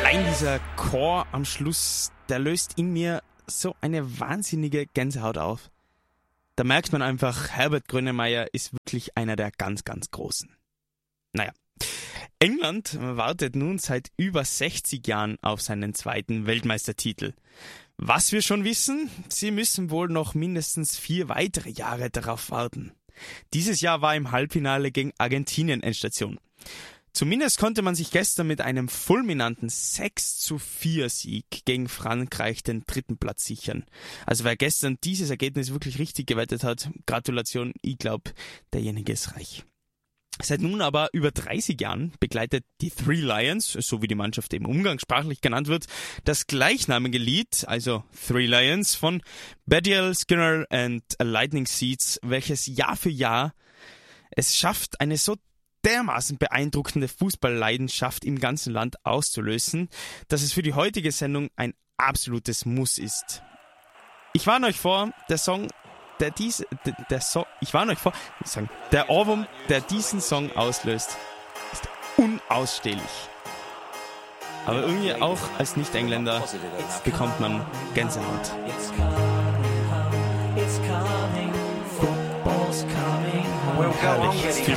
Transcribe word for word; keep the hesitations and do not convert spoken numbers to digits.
Allein dieser Chor am Schluss, der löst in mir so eine wahnsinnige Gänsehaut auf. Da merkt man einfach, Herbert Grönemeyer ist wirklich einer der ganz, ganz Großen. Naja, England wartet nun seit über sechzig Jahren auf seinen zweiten Weltmeistertitel. Was wir schon wissen, sie müssen wohl noch mindestens vier weitere Jahre darauf warten. Dieses Jahr war im Halbfinale gegen Argentinien Endstation. Zumindest konnte man sich gestern mit einem fulminanten sechs zu vier Sieg gegen Frankreich den dritten Platz sichern. Also wer gestern dieses Ergebnis wirklich richtig gewettet hat, Gratulation, ich glaube, derjenige ist reich. Seit nun aber über dreißig Jahren begleitet die Three Lions, so wie die Mannschaft eben umgangssprachlich genannt wird, das gleichnamige Lied, also Three Lions von Badial, Skinner and Lightning Seeds, welches Jahr für Jahr es schafft, eine so dermaßen beeindruckende Fußballleidenschaft im ganzen Land auszulösen, dass es für die heutige Sendung ein absolutes Muss ist. Ich warne euch vor, der Song, der dies, der, der Song, ich warne euch vor, ich sagen, der Ohrwurm, der diesen Song auslöst, ist unausstehlich. Aber irgendwie auch als Nicht-Engländer bekommt man Gänsehaut. Herrlich.